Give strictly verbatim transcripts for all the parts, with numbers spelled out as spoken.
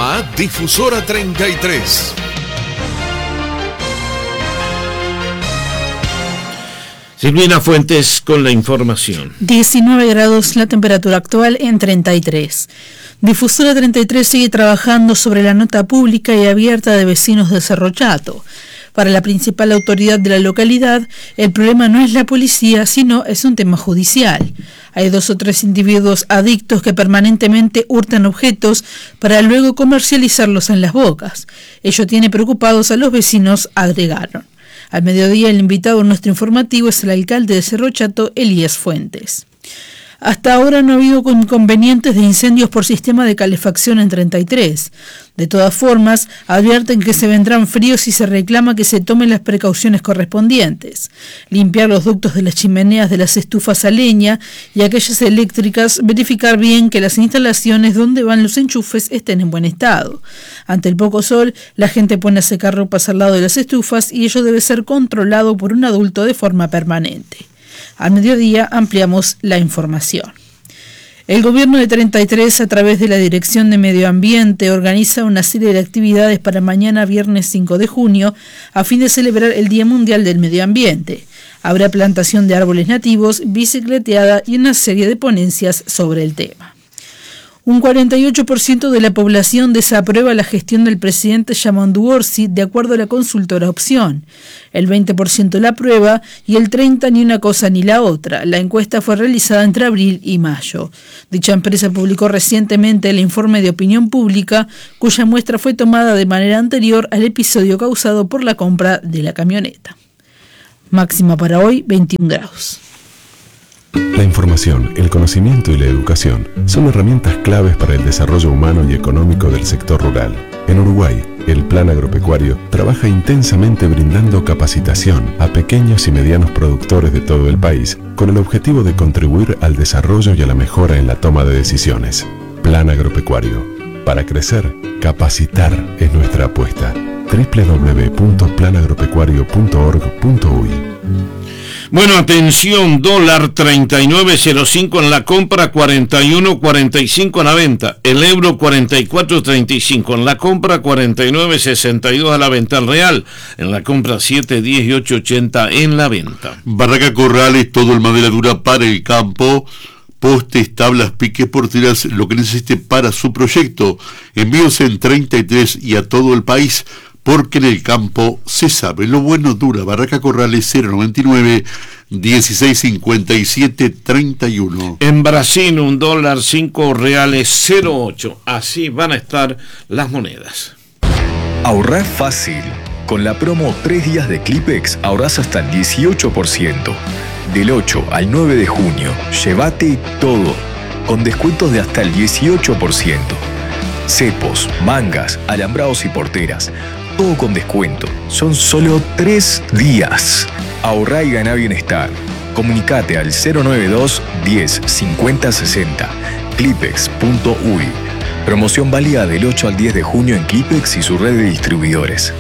llama Difusora treinta y tres. Silvina Fuentes con la información. diecinueve grados la temperatura actual en treinta y tres. Difusora treinta y tres sigue trabajando sobre la nota pública y abierta de vecinos de Cerro Chato. Para la principal autoridad de la localidad, el problema no es la policía, sino es un tema judicial. Hay dos o tres individuos adictos que permanentemente hurtan objetos para luego comercializarlos en las bocas. Ello tiene preocupados a los vecinos, agregaron. Al mediodía, el invitado en nuestro informativo es el alcalde de Cerro Chato, Elías Fuentes. Hasta ahora no ha habido inconvenientes de incendios por sistema de calefacción en treinta y tres. De todas formas, advierten que se vendrán fríos y se reclama que se tomen las precauciones correspondientes. Limpiar los ductos de las chimeneas de las estufas a leña y aquellas eléctricas, verificar bien que las instalaciones donde van los enchufes estén en buen estado. Ante el poco sol, la gente pone a secar ropas al lado de las estufas y ello debe ser controlado por un adulto de forma permanente. Al mediodía ampliamos la información. El gobierno de treinta y tres, a través de la Dirección de Medio Ambiente, organiza una serie de actividades para mañana viernes cinco de junio a fin de celebrar el Día Mundial del Medio Ambiente. Habrá plantación de árboles nativos, bicicleteada y una serie de ponencias sobre el tema. Un cuarenta y ocho por ciento de la población desaprueba la gestión del presidente Yamandu Orsi, de acuerdo a la consultora Opción. El veinte por ciento la aprueba y el treinta por ciento ni una cosa ni la otra. La encuesta fue realizada entre abril y mayo. Dicha empresa publicó recientemente el informe de opinión pública, cuya muestra fue tomada de manera anterior al episodio causado por la compra de la camioneta. Máxima para hoy, veintiún grados. La información, el conocimiento y la educación son herramientas claves para el desarrollo humano y económico del sector rural. En Uruguay, el Plan Agropecuario trabaja intensamente brindando capacitación a pequeños y medianos productores de todo el país con el objetivo de contribuir al desarrollo y a la mejora en la toma de decisiones. Plan Agropecuario. Para crecer, capacitar es nuestra apuesta. doble u doble u doble u punto plan agropecuario punto org punto uy. Bueno, atención, dólar treinta y nueve cero cinco en la compra, cuarenta y uno cuarenta y cinco en la venta. El euro cuarenta y cuatro treinta y cinco en la compra, cuarenta y nueve sesenta y dos a la venta. El real en la compra, siete diez y ocho ochenta en la venta. Barraca Corrales, todo el madera dura para el campo. Postes, tablas, piques, porteras, lo que necesite para su proyecto. Envíos en treinta y tres y a todo el país. Porque en el campo se sabe, lo bueno dura. Barraca Corrales cero noventa y nueve dieciséis cincuenta y siete treinta y uno. En Brasil un dólar cinco reales cero ocho. Así van a estar las monedas. Ahorrar fácil. Con la promo tres días de Clipex ahorrás hasta el dieciocho por ciento. Del ocho al nueve de junio, llévate todo. Con descuentos de hasta el dieciocho por ciento. Cepos, mangas, alambrados y porteras. Todo con descuento. Son solo tres días. Ahorrá y ganá bienestar. Comunicate al cero noventa y dos diez cincuenta sesenta. clipex punto uy. Promoción válida del ocho al diez de junio en Clipex y su red de distribuidores.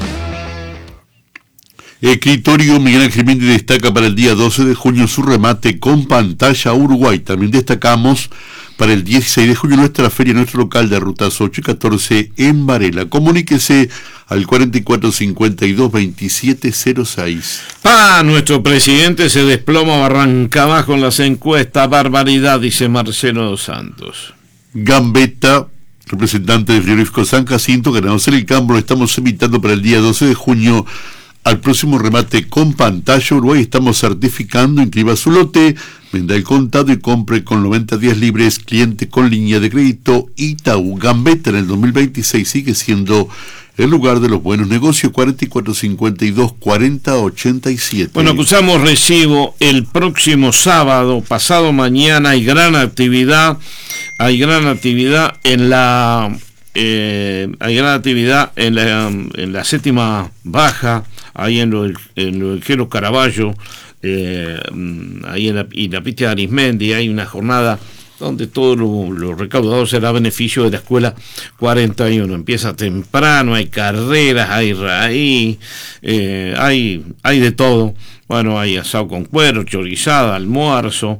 Escritorio Miguel Ángel Méndez destaca para el día doce de junio su remate con pantalla Uruguay. También destacamos para el dieciséis de junio nuestra feria, nuestro local de rutas ocho y catorce en Varela. Comuníquese al cuarenta y cuatro cincuenta y dos veintisiete cero seis. Ah, nuestro presidente se desploma o arranca abajo en las encuestas. Barbaridad, dice Marcelo dos Santos. Gambetta, representante del frigorífico San Jacinto, ganador en el campo, lo estamos invitando para el día doce de junio al próximo remate con pantalla Uruguay. Estamos certificando, inscriba su lote, venda el contado y compre con noventa días libres, cliente con línea de crédito Itaú. Gambetta en el dos mil veintiséis sigue siendo el lugar de los buenos negocios. Cuarenta y cuatro cincuenta y dos cuarenta ochenta y siete. Bueno, acusamos recibo el próximo sábado, pasado mañana, hay gran actividad, hay gran actividad en la eh, hay gran actividad en la, en la séptima baja, ahí en lo, en lo del Jero Caraballo, eh, ahí en la, y la pista de Arismendi. Hay una jornada donde todo lo, lo recaudado será a beneficio de la escuela cuarenta y uno. Empieza temprano, hay carreras, hay raíz, eh, hay, hay de todo. Bueno, hay asado con cuero, chorizada, almuerzo,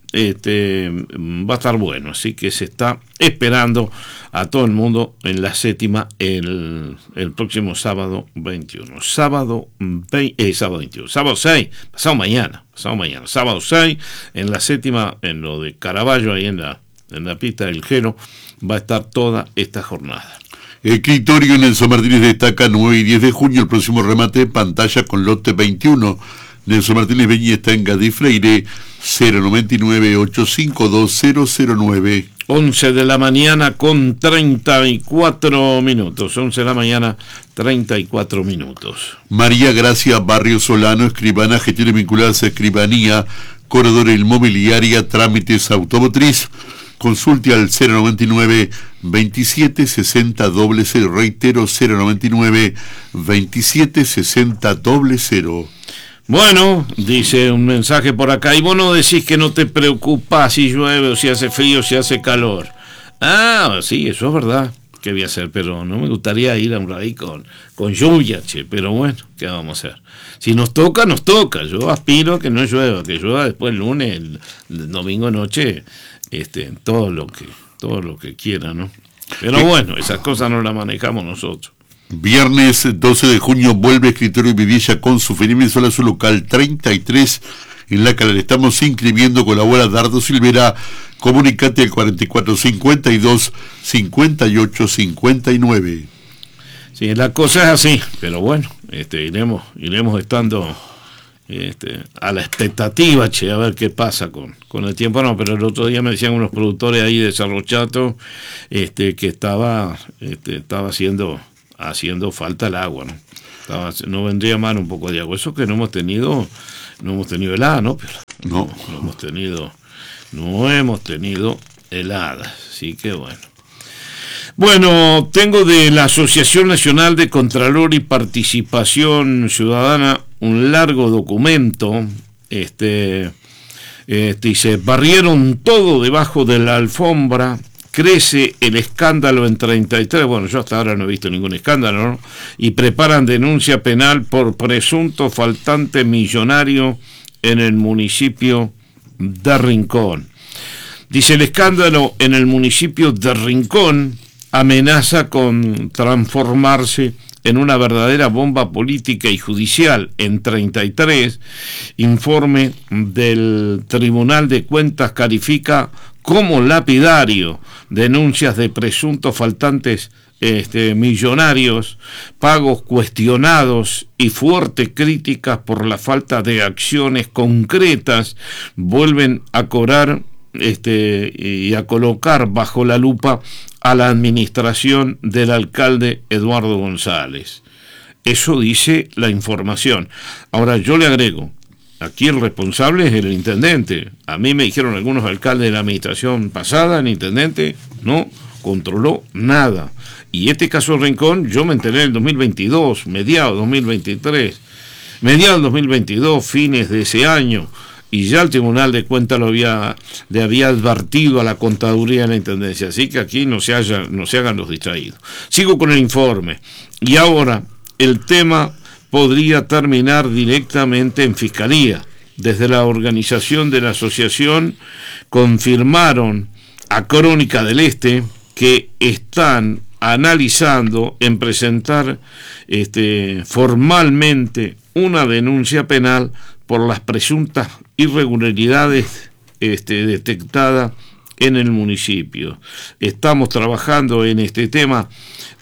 este, va a estar bueno, así que se está esperando a todo el mundo en la séptima el, el próximo sábado veintiuno. Sábado, eh, sábado veintiuno, sábado seis, pasado mañana, pasado mañana, sábado seis, en la séptima, en lo de Caraballo, ahí en la, en la pista del Gelo, va a estar toda esta jornada. Escritorio Nelson Martínez destaca nueve y diez de junio, el próximo remate de pantalla con lote veintiuno. Nelson Martínez Beñi está en Gadí Freire, cero noventa y nueve, ochocientos cincuenta y dos, cero cero nueve. once de la mañana con treinta y cuatro minutos, once de la mañana, treinta y cuatro minutos. María Gracia Barrio Solano, escribana, gestiones vinculadas a escribanía, corredora inmobiliaria, trámites automotriz. Consulte al cero noventa y nueve, veintisiete sesenta cero cero, reitero cero noventa y nueve, veintisiete sesenta cero cero. Bueno, dice un mensaje por acá, y vos no decís que no te preocupas si llueve o si hace frío o si hace calor. Ah, sí, eso es verdad, ¿qué voy a hacer? Pero no me gustaría ir a un raíz con, con lluvia, che, pero bueno, ¿qué vamos a hacer? Si nos toca, nos toca, yo aspiro a que no llueva, que llueva después el lunes, el, el domingo noche, este, todo lo que, todo lo que quiera, ¿no? Pero bueno, esas cosas no las manejamos nosotros. Viernes doce de junio vuelve Escritorio y Vidilla con su Feria Mensual a su local treinta y tres en la que le estamos inscribiendo. Colabora Dardo Silvera. Comunicate al cuarenta y cuatro cincuenta y dos cincuenta y ocho cincuenta y nueve. Sí, la cosa es así, pero bueno, este, iremos, iremos estando este, a la expectativa, che, a ver qué pasa con, con el tiempo. No, pero el otro día me decían unos productores ahí de Cerro Chato, este, que estaba, este, estaba haciendo, haciendo falta el agua, ¿no? Estaba, no vendría mal un poco de agua. Eso que no hemos tenido, no hemos tenido helada, ¿no? Pero no, no, no hemos tenido, no hemos tenido heladas, así que bueno. Bueno, tengo de la Asociación Nacional de Contralor y Participación Ciudadana un largo documento. Este, este dice, barrieron todo debajo de la alfombra, crece el escándalo en treinta y tres, bueno, yo hasta ahora no he visto ningún escándalo, ¿no? Y preparan denuncia penal por presunto faltante millonario en el municipio de Rincón. Dice, el escándalo en el municipio de Rincón amenaza con transformarse en una verdadera bomba política y judicial. En treinta y tres, informe del Tribunal de Cuentas califica como lapidario denuncias de presuntos faltantes este, millonarios, pagos cuestionados y fuertes críticas por la falta de acciones concretas. Vuelven a cobrar este, y a colocar bajo la lupa a la administración del alcalde Eduardo González. Eso dice la información. Ahora yo le agrego, aquí el responsable es el intendente. A mí me dijeron algunos alcaldes de la administración pasada, el intendente no controló nada. Y este caso de Rincón, yo me enteré en el dos mil veintidós, mediados dos mil veintitrés, mediados dos mil veintidós, fines de ese año, y ya el Tribunal de Cuentas lo había, le había advertido a la Contaduría de la Intendencia, así que aquí no se, haya, no se hagan los distraídos. Sigo con el informe, y ahora el tema podría terminar directamente en Fiscalía. Desde la organización de la asociación confirmaron a Crónica del Este que están analizando en presentar este, formalmente una denuncia penal por las presuntas irregularidades este, detectadas en el municipio. Estamos trabajando en este tema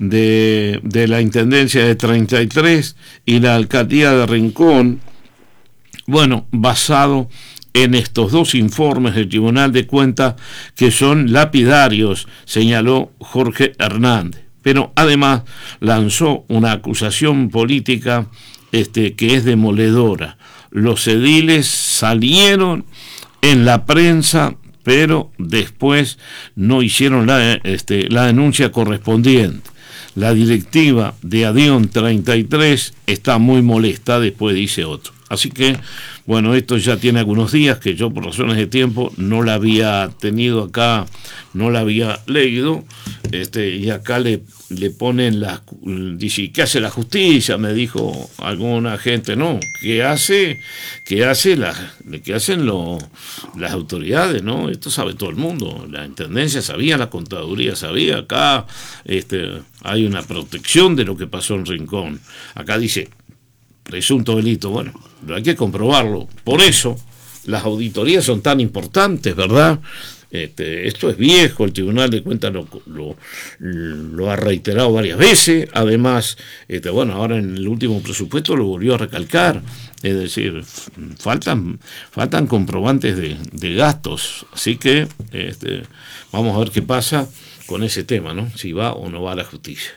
de, de la Intendencia de treinta y tres y la Alcaldía de Rincón, bueno, basado en estos dos informes del Tribunal de Cuentas que son lapidarios, señaló Jorge Hernández. Pero además lanzó una acusación política este, que es demoledora. Los ediles salieron en la prensa, pero después no hicieron la, este, la denuncia correspondiente. La directiva de Adión treinta y tres está muy molesta, después dice otro. Así que, bueno, esto ya tiene algunos días que yo por razones de tiempo no la había tenido acá, no la había leído, este, y acá le, le ponen las, dice, ¿qué hace la justicia? Me dijo alguna gente, no, ¿qué hace, qué hace la, qué hacen lo, las autoridades? ¿No? Esto sabe todo el mundo, la intendencia sabía, la contaduría sabía, acá este, hay una protección de lo que pasó en Rincón. Acá dice presunto delito, bueno, pero hay que comprobarlo. Por eso las auditorías son tan importantes, ¿verdad? Este, esto es viejo, el Tribunal de Cuentas lo, lo, lo ha reiterado varias veces, además, este, bueno, ahora en el último presupuesto lo volvió a recalcar, es decir, faltan, faltan comprobantes de, de gastos, así que este, vamos a ver qué pasa con ese tema, ¿no? Si va o no va a la justicia.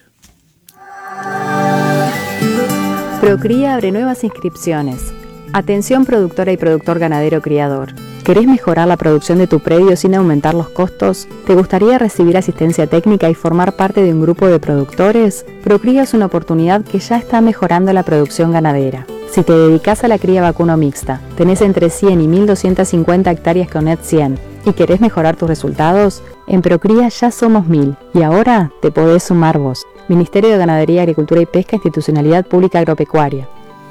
Procría abre nuevas inscripciones. Atención productora y productor ganadero criador. ¿Querés mejorar la producción de tu predio sin aumentar los costos? ¿Te gustaría recibir asistencia técnica y formar parte de un grupo de productores? Procría es una oportunidad que ya está mejorando la producción ganadera. Si te dedicas a la cría vacuno mixta, tenés entre cien y mil doscientas cincuenta hectáreas con Net cien y querés mejorar tus resultados, en Procría ya somos mil y ahora te podés sumar vos. Ministerio de Ganadería, Agricultura y Pesca, Institucionalidad Pública Agropecuaria.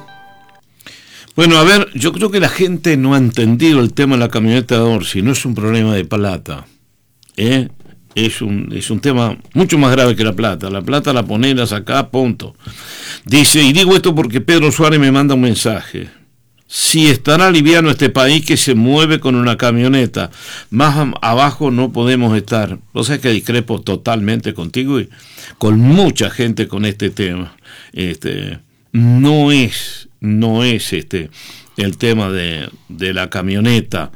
Bueno, a ver, yo creo que la gente no ha entendido el tema de la camioneta de Orsi, no es un problema de plata, ¿eh? Es un, es un tema mucho más grave que la plata. La plata la ponés, la sacás, punto. Dice, y digo esto porque Pedro Suárez me manda un mensaje. Si estará liviano este país que se mueve con una camioneta, más abajo no podemos estar. O sea que discrepo totalmente contigo y con mucha gente con este tema. Este, no es, no es este el tema de, de la camioneta.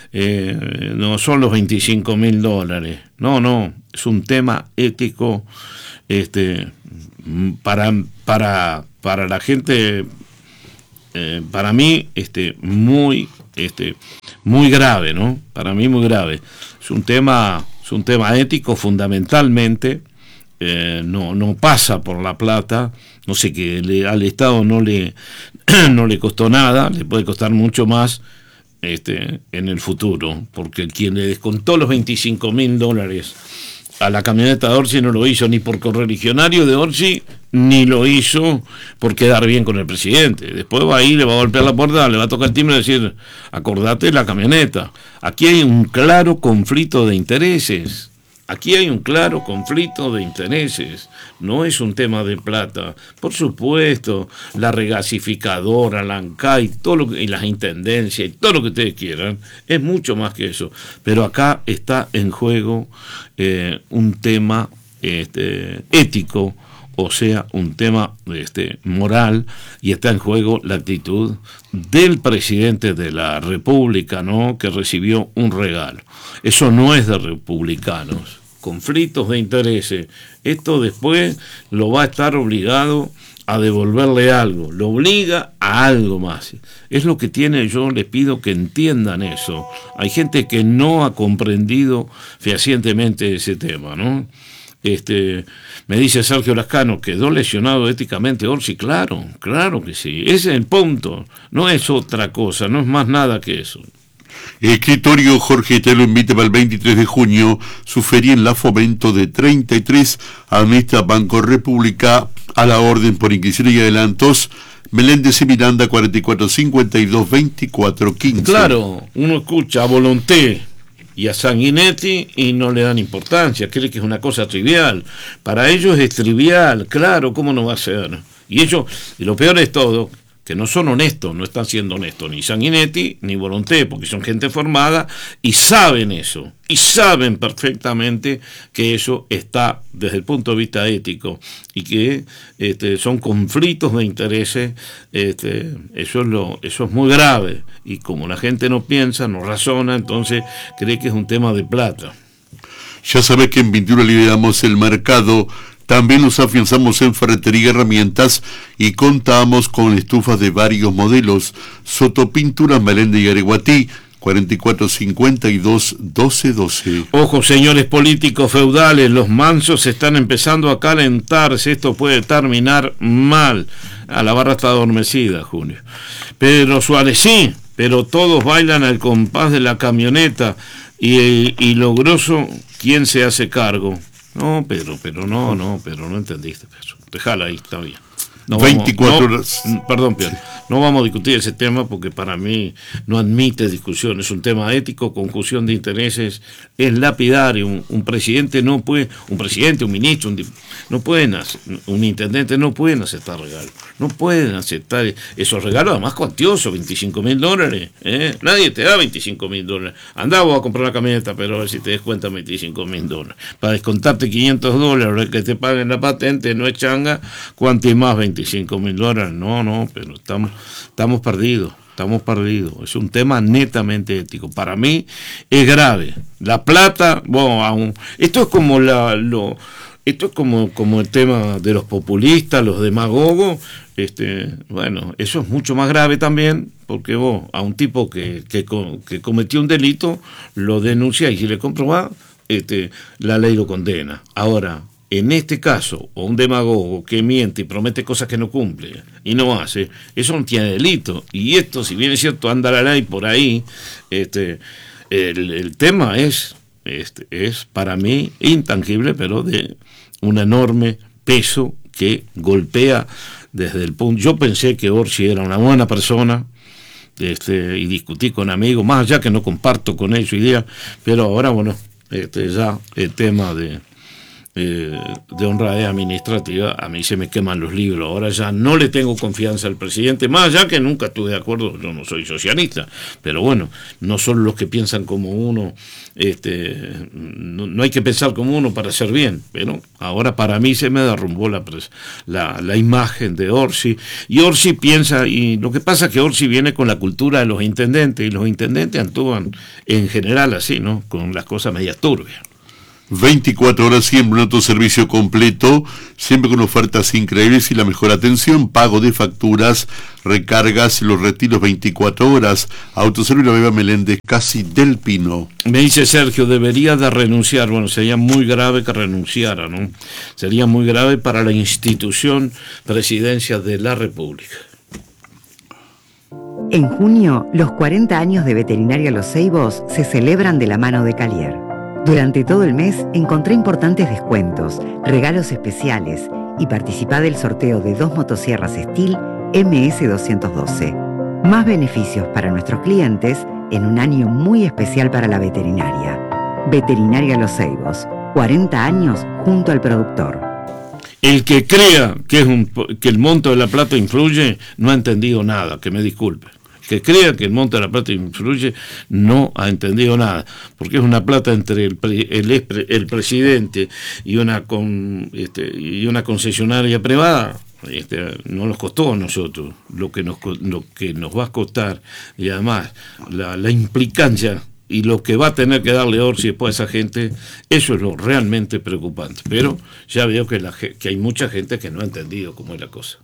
Eh, no son los veinticinco mil dólares. No, no, es un tema ético, este, para, para, para la gente. Eh, para mí, este, muy, este, muy grave, ¿no? Para mí muy grave. Es un tema, es un tema ético fundamentalmente. Eh, no, no pasa por la plata. No sé, que le, al Estado no le, no le costó nada, le puede costar mucho más, este, en el futuro, porque quien le descontó los veinticinco mil dólares a la camioneta de Orsi no lo hizo ni por correligionario de Orsi, ni lo hizo por quedar bien con el presidente. Después va ahí, le va a golpear la puerta, le va a tocar el timbre y decir, acordate la camioneta. Aquí hay un claro conflicto de intereses. Aquí hay un claro conflicto de intereses, no es un tema de plata. Por supuesto, la regasificadora, la ANCAI, todo lo que, y las intendencias y todo lo que ustedes quieran, es mucho más que eso. Pero acá está en juego eh, un tema este, ético, o sea, un tema este, moral, y está en juego la actitud del presidente de la República, ¿no?, que recibió un regalo. Eso no es de republicanos. Conflictos de intereses. Esto después lo va a estar obligado a devolverle algo. Lo obliga a algo más. Es lo que tiene, yo les pido que entiendan eso. Hay gente que no ha comprendido fehacientemente ese tema, ¿no? Este, me dice Sergio Lascano, ¿quedó lesionado éticamente Orsi? Claro, claro que sí. Ese es el punto. No es otra cosa, no es más nada que eso. El escritorio Jorge te lo invita para el veintitrés de junio, su feria en la Fomento de treinta y tres, administra Banco República, a la orden por inscripciones y adelantos, Meléndez y Miranda, cuarenta y cuatro cincuenta y dos veinticuatro quince. Claro, uno escucha a Volonté y a Sanguinetti y no le dan importancia, cree que es una cosa trivial. Para ellos es trivial, claro, ¿cómo no va a ser? Y ellos, y lo peor es todo, que no son honestos, no están siendo honestos ni Sanguinetti ni Volonté, porque son gente formada y saben eso, y saben perfectamente que eso está desde el punto de vista ético y que este, son conflictos de intereses. Este, eso es lo, eso es muy grave, y como la gente no piensa, no razona, entonces cree que es un tema de plata. Ya sabes que en Pintura lideramos el mercado. También nos afianzamos en ferretería y herramientas y contamos con estufas de varios modelos. Soto Pinturas, Meléndez y Areguatí, cuarenta y cuatro cincuenta y dos doce doce. Ojo, señores políticos feudales, los mansos están empezando a calentarse, esto puede terminar mal. A la barra está adormecida, Julio. Pedro Suárez, sí, pero todos bailan al compás de la camioneta y, y lo grosso, ¿quién se hace cargo? No, Pedro, pero no, no, pero no entendiste, Pedro. Dejala ahí, está bien. No veinticuatro vamos, horas. No, perdón, Pierre, no vamos a discutir ese tema porque para mí no admite discusión. Es un tema ético, conjunción de intereses, es lapidario. Un, un presidente no puede, un presidente, un ministro, un, no pueden hacer, un intendente no pueden aceptar regalos. No pueden aceptar esos regalos, además cuantiosos, veinticinco mil dólares. ¿eh? Nadie te da veinticinco mil dólares. Andá vos a comprar la camioneta, pero a ver si te descuentan veinticinco mil dólares. Para descontarte quinientos dólares, que te paguen la patente, no es changa, cuanto y más veinticinco mil dólares. No, no, pero estamos, estamos perdidos. Estamos perdidos. Es un tema netamente ético. Para mí es grave. La plata, bueno, aún, esto es como la, lo, esto es como, como el tema de los populistas, los demagogos. Este, bueno, eso es mucho más grave también, porque vos a un tipo que, que, que cometió un delito lo denuncia y si le comprueba, este, la ley lo condena. Ahora, en este caso, o un demagogo que miente y promete cosas que no cumple y no hace, eso no tiene delito. Y esto, si bien es cierto, anda la ley por ahí, este, el, el tema es, este, es para mí intangible, pero de un enorme peso que golpea desde el punto. Yo pensé que Orsi era una buena persona, este, y discutí con amigos, más allá que no comparto con él su idea, pero ahora, bueno, este, ya el tema de Eh, de honradez administrativa, a mí se me queman los libros. Ahora ya no le tengo confianza al presidente, más allá que nunca estuve de acuerdo, yo no soy socialista, pero bueno, no son los que piensan como uno, este, no, no hay que pensar como uno para hacer bien, pero ahora para mí se me derrumbó la, la, la imagen de Orsi, y Orsi piensa, y lo que pasa es que Orsi viene con la cultura de los intendentes, y los intendentes actúan en general así, ¿no? Con las cosas medias turbias. veinticuatro horas, cien minutos, servicio completo, siempre con ofertas increíbles y la mejor atención, pago de facturas, recargas, los retiros veinticuatro horas. Autoservicio Beba Meléndez, casi del Pino. Me dice Sergio, debería de renunciar. Bueno, sería muy grave que renunciara, ¿no? Sería muy grave para la institución Presidencia de la República. En junio, los cuarenta años de Veterinaria Los Ceibos se celebran de la mano de Calier. Durante todo el mes encontré importantes descuentos, regalos especiales y participá del sorteo de dos motosierras Steel M S doscientos doce. Más beneficios para nuestros clientes en un año muy especial para la veterinaria. Veterinaria Los Ceibos, cuarenta años junto al productor. El que crea que, es un, que el monto de la plata influye, no ha entendido nada, que me disculpe. Que crea que el monto de la plata influye, no ha entendido nada, porque es una plata entre el, el, el presidente y una, con, este, y una concesionaria privada. Este, no nos costó a nosotros lo que nos, lo que nos va a costar, y además la, la implicancia y lo que va a tener que darle Orsi después a esa gente, eso es lo realmente preocupante. Pero ya veo que, la, que hay mucha gente que no ha entendido cómo es la cosa.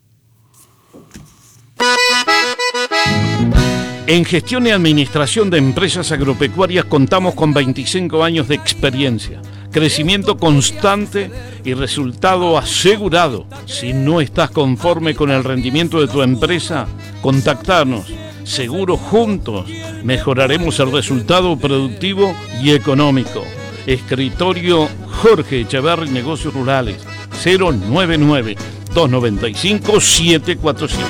En gestión y administración de empresas agropecuarias contamos con veinticinco años de experiencia, crecimiento constante y resultado asegurado. Si no estás conforme con el rendimiento de tu empresa, contactarnos. Seguro juntos mejoraremos el resultado productivo y económico. Escritorio Jorge Echeverri, Negocios Rurales, cero nueve nueve, dos nueve cinco, siete cuatro siete.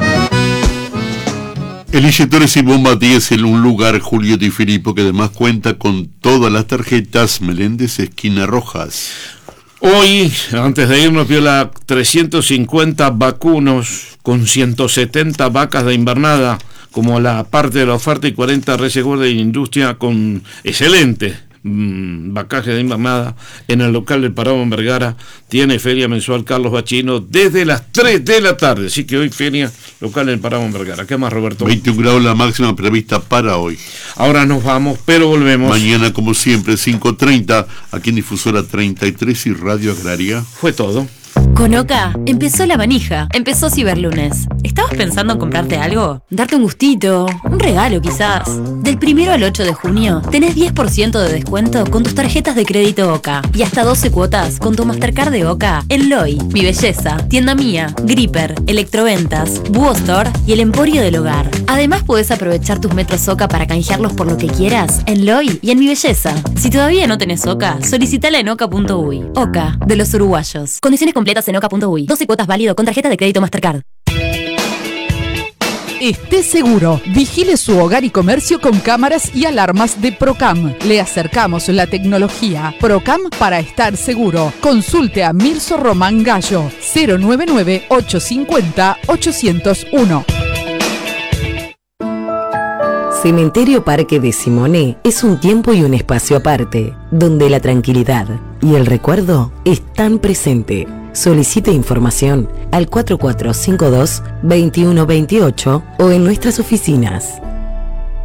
El Inyectores y Bomba diez en un lugar, Julio Di Filippo, que además cuenta con todas las tarjetas Meléndez Esquina Rojas. Hoy, antes de irnos, viola trescientos cincuenta vacunos con ciento setenta vacas de invernada como la parte de la oferta y cuarenta reservas de industria con excelente mmm, vacaje de invernada en el local del Paramo en Vergara. Tiene feria mensual Carlos Bachino desde las tres de la tarde, así que hoy feria local del Paramo en Vergara. ¿Qué más, Roberto? veintiún grados la máxima prevista para hoy. Ahora nos vamos, pero volvemos. Mañana, como siempre, cinco treinta, aquí en Difusora treinta y tres y Radio Agraria. Fue todo. Con Oca empezó la manija, empezó Ciberlunes. ¿Estabas pensando en comprarte algo? ¿Darte un gustito? ¿Un regalo quizás? Del primero al ocho de junio tenés diez por ciento de descuento con tus tarjetas de crédito Oca y hasta doce cuotas con tu Mastercard de Oca en Loy, Mi Belleza, Tienda Mía, Gripper, Electroventas, Búho Store y el Emporio del Hogar. Además podés aprovechar tus metros Oca para canjearlos por lo que quieras en Loy y en Mi Belleza. Si todavía no tenés Oca, solicitala en oca punto uy. Oca, de los uruguayos. Condiciones completas en oca punto uy. doce cuotas válido con tarjeta de crédito Mastercard. Esté seguro, vigile su hogar y comercio con cámaras y alarmas de Procam. Le acercamos la tecnología. Procam para estar seguro. Consulte a Mirso Román Gallo, cero nueve nueve, ocho cinco cero, ocho cero uno. Cementerio Parque de Simoné es un tiempo y un espacio aparte, donde la tranquilidad y el recuerdo están presente. Solicite información al cuatro cuatro cinco dos, dos uno dos ocho o en nuestras oficinas.